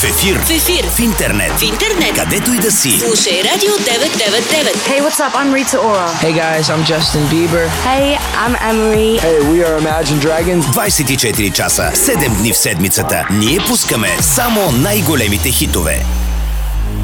В ефир. В интернет. Където и да си. Слушай Радио 999. Hey, what's up? I'm Rita Ora. Hey guys, I'm Justin Bieber. Hey, I'm Emery. Hey, we are Imagine Dragons. 24 часа, 7 дни в седмицата. Ние пускаме само най-големите хитове.